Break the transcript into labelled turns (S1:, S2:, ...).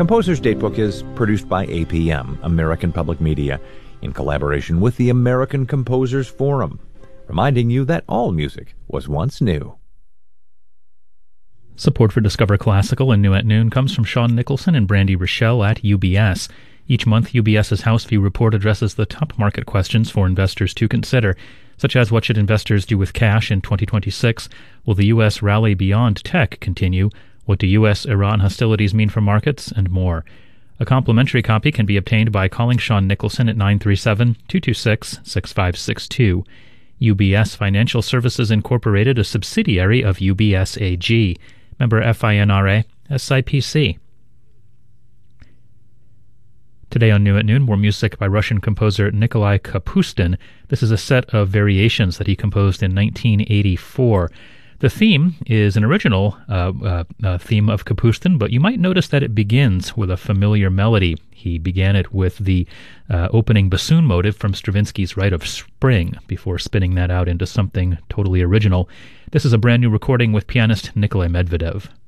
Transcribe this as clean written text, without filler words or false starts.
S1: Composer's Datebook is produced by APM, American Public Media, in collaboration with the American Composers Forum, reminding you that all music was once new.
S2: Support for Discover Classical and New at Noon comes from Sean Nicholson and Brandy Rochelle at UBS. Each month, UBS's House View report addresses the top market questions for investors to consider, such as what should investors do with cash in 2026? Will the U.S. rally beyond tech continue? What do U.S.-Iran hostilities mean for markets? And more. A complimentary copy can be obtained by calling Sean Nicholson at 937-226-6562. UBS Financial Services Incorporated, a subsidiary of UBS AG. Member FINRA, SIPC. Today on New at Noon, more music by Russian composer Nikolai Kapustin. This is a set of variations that he composed in 1984. The theme is an original theme of Kapustin, but you might notice that it begins with a familiar melody. He began it with the opening bassoon motive from Stravinsky's Rite of Spring before spinning that out into something totally original. This is a brand new recording with pianist Nikolai Medvedev.